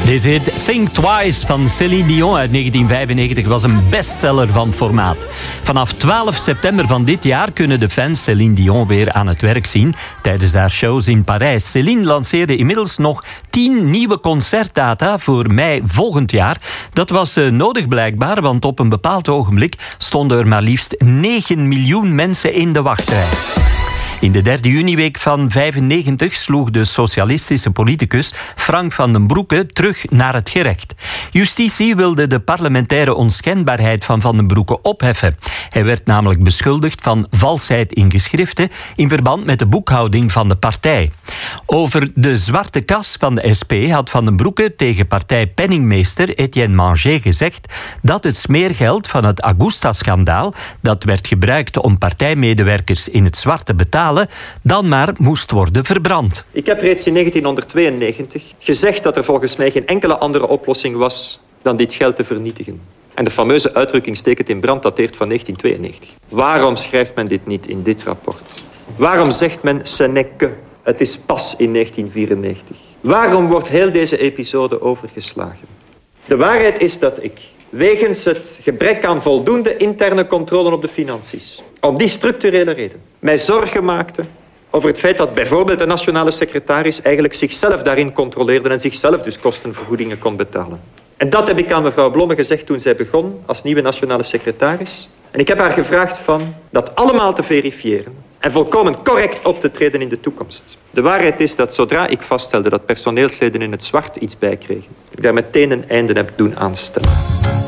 Deze hit Think Twice van Céline Dion uit 1995 was een bestseller van formaat. Vanaf 12 september van dit jaar kunnen de fans Céline Dion weer aan het werk zien tijdens haar shows in Parijs. Céline lanceerde inmiddels nog 10 nieuwe concertdata voor mei volgend jaar. Dat was nodig blijkbaar, want op een bepaald ogenblik stonden er maar liefst 9 miljoen mensen in de wachtrij. In de derde juniweek van 95 sloeg de socialistische politicus Frank van den Broeke terug naar het gerecht. Justitie wilde de parlementaire onschendbaarheid van Van den Broeke opheffen. Hij werd namelijk beschuldigd van valsheid in geschriften in verband met de boekhouding van de partij. Over de zwarte kas van de SP had Van den Broeke tegen partijpenningmeester Etienne Manger gezegd dat het smeergeld van het Augusta-schandaal, dat werd gebruikt om partijmedewerkers in het zwart te betalen, dan maar moest worden verbrand. Ik heb reeds in 1992 gezegd dat er volgens mij geen enkele andere oplossing was dan dit geld te vernietigen. En de fameuze uitdrukking steek het in brand dateert van 1992. Waarom schrijft men dit niet in dit rapport? Waarom zegt men ce n'est que? Het is pas in 1994. Waarom wordt heel deze episode overgeslagen? De waarheid is dat ik, wegens het gebrek aan voldoende interne controle op de financiën, om die structurele reden, mij zorgen maakte over het feit dat bijvoorbeeld de nationale secretaris eigenlijk zichzelf daarin controleerde en zichzelf dus kostenvergoedingen kon betalen. En dat heb ik aan mevrouw Blomme gezegd toen zij begon als nieuwe nationale secretaris. En ik heb haar gevraagd van dat allemaal te verifiëren en volkomen correct op te treden in de toekomst. De waarheid is dat zodra ik vaststelde dat personeelsleden in het zwart iets bijkregen, ik daar meteen een einde heb doen aanstellen.